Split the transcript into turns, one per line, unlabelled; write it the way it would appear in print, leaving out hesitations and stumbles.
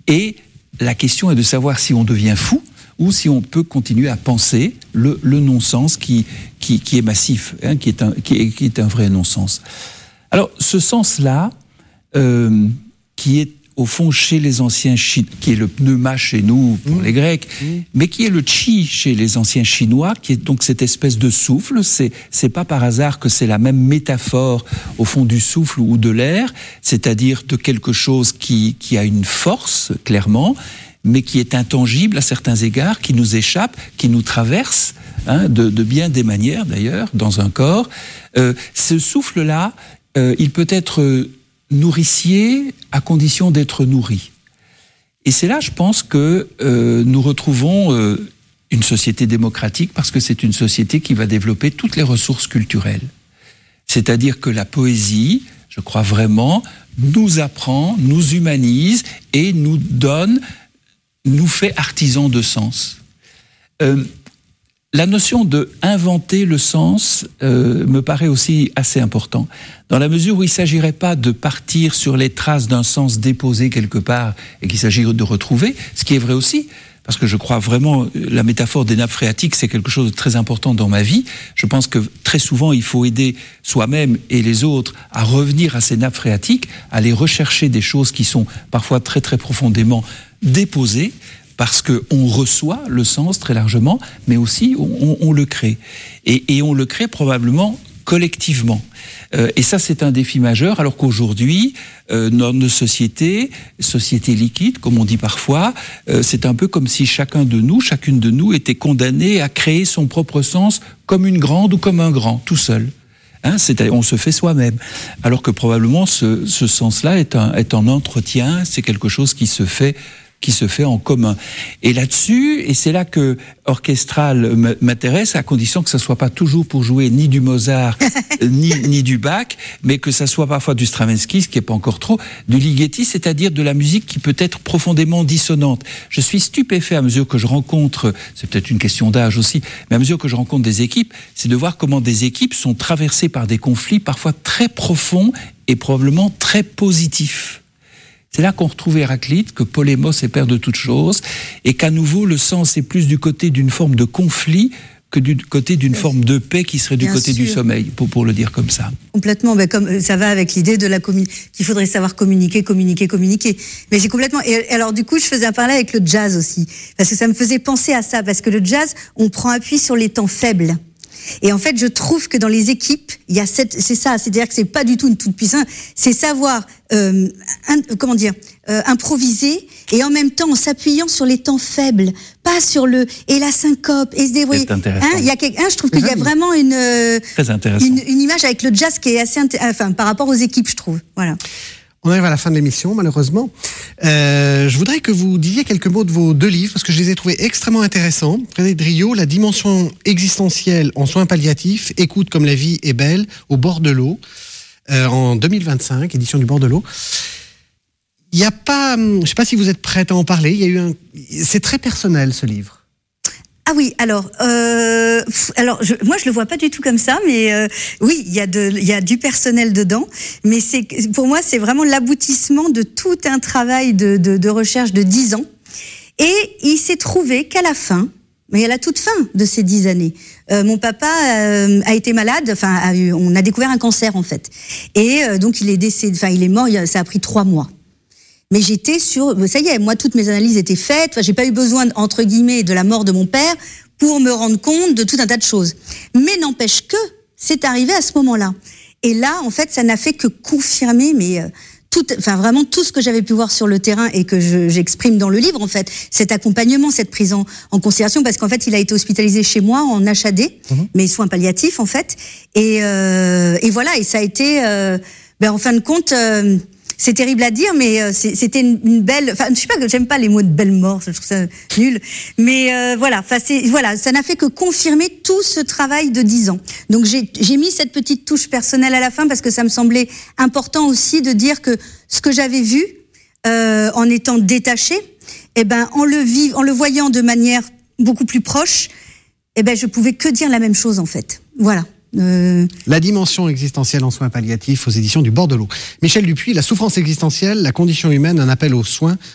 Et la question est de savoir si on devient fou ou si on peut continuer à penser le non-sens qui est massif, hein, qui est un vrai non-sens. Alors, ce sens-là, qui est au fond chez les anciens Chinois, qui est le pneuma chez nous pour les Grecs, mais qui est le chi chez les anciens Chinois, qui est donc cette espèce de souffle. C'est pas par hasard que c'est la même métaphore au fond du souffle ou de l'air, c'est-à-dire de quelque chose qui a une force, clairement, mais qui est intangible à certains égards, qui nous échappe, qui nous traverse, hein, de bien des manières d'ailleurs, dans un corps. Ce souffle-là, il peut être nourricier à condition d'être nourri. Et c'est là, je pense, que nous retrouvons une société démocratique, parce que c'est une société qui va développer toutes les ressources culturelles. C'est-à-dire que la poésie, je crois vraiment, nous apprend, nous humanise et nous donne, nous fait artisans de sens. La notion de inventer le sens me paraît aussi assez important, dans la mesure où il ne s'agirait pas de partir sur les traces d'un sens déposé quelque part et qu'il s'agit de retrouver, ce qui est vrai aussi, parce que je crois vraiment, la métaphore des nappes phréatiques, c'est quelque chose de très important dans ma vie. Je pense que très souvent, il faut aider soi-même et les autres à revenir à ces nappes phréatiques, à aller rechercher des choses qui sont parfois très très profondément déposées, parce qu'on reçoit le sens très largement, mais aussi on le crée. Et on le crée probablement collectivement. Et ça, c'est un défi majeur, alors qu'aujourd'hui, dans nos sociétés liquides, comme on dit parfois, c'est un peu comme si chacune de nous était condamné à créer son propre sens comme une grande ou comme un grand, tout seul. Hein, on se fait soi-même. Alors que probablement, ce sens-là est un entretien, c'est quelque chose qui se fait en commun. Et là-dessus, et c'est là que Orchestral m'intéresse, à condition que ça soit pas toujours pour jouer ni du Mozart, ni du Bach, mais que ça soit parfois du Stravinsky, ce qui est pas encore trop, du Ligeti, c'est-à-dire de la musique qui peut être profondément dissonante. Je suis stupéfait à mesure que je rencontre, c'est peut-être une question d'âge aussi, mais à mesure que je rencontre des équipes, c'est de voir comment des équipes sont traversées par des conflits parfois très profonds et probablement très positifs. C'est là qu'on retrouve Héraclite, que Polémos est père de toutes choses, et qu'à nouveau, le sens est plus du côté d'une forme de conflit que du côté d'une forme de paix qui serait du côté du sommeil, pour le dire comme ça.
Complètement, comme ça va avec l'idée de qu'il faudrait savoir communiquer. Mais c'est complètement... Et alors du coup, je faisais un parallèle avec le jazz aussi, parce que ça me faisait penser à ça, parce que le jazz, on prend appui sur les temps faibles. Et en fait, je trouve que dans les équipes, il y a c'est ça, c'est-à-dire que c'est pas du tout une toute puissance, c'est savoir, improviser et en même temps en s'appuyant sur les temps faibles, pas sur et la syncope et se débrouiller.
C'est intéressant.
Je trouve qu'il y a vraiment
très intéressant.
Une image avec le jazz qui est assez par rapport aux équipes, je trouve. Voilà.
On arrive à la fin de l'émission, malheureusement. Je voudrais que vous disiez quelques mots de vos 2 livres, parce que je les ai trouvés extrêmement intéressants. Frédéric Driot, La dimension existentielle en soins palliatifs, écoute comme la vie est belle, au bord de l'eau, en 2025, édition du bord de l'eau. Il n'y a pas, je ne sais pas si vous êtes prête à en parler, c'est très personnel ce livre.
Ah oui, alors moi je le vois pas du tout comme ça, mais oui, il y a du personnel dedans, mais pour moi c'est vraiment l'aboutissement de tout un travail de recherche de 10 ans. Et il s'est trouvé qu'à la fin, mais à la toute fin de ces 10 années, mon papa a été malade, on a découvert un cancer en fait, et donc il est décédé, il est mort, ça a pris 3 mois. Mais j'étais ça y est, moi toutes mes analyses étaient faites, j'ai pas eu besoin entre guillemets de la mort de mon père pour me rendre compte de tout un tas de choses. Mais n'empêche que c'est arrivé à ce moment-là. Et là, en fait, ça n'a fait que confirmer vraiment tout ce que j'avais pu voir sur le terrain et que j'exprime dans le livre, en fait, cet accompagnement, cette prise en considération, parce qu'en fait, il a été hospitalisé chez moi en HAD, mais soins palliatifs, en fait. Et voilà, et ça a été, en fin de compte, c'est terrible à dire, mais c'était une belle... je sais pas, j'aime pas les mots de belle mort, je trouve ça nul. Mais ça n'a fait que confirmer tout ce travail de 10 ans. Donc j'ai mis cette petite touche personnelle à la fin parce que ça me semblait important aussi de dire que ce que j'avais vu, en étant détachée, en le voyant de manière beaucoup plus proche, je pouvais que dire la même chose en fait. Voilà.
La dimension existentielle en soins palliatifs aux éditions du bord de l'eau. Michel Dupuis, La souffrance existentielle, la condition humaine, un appel aux soins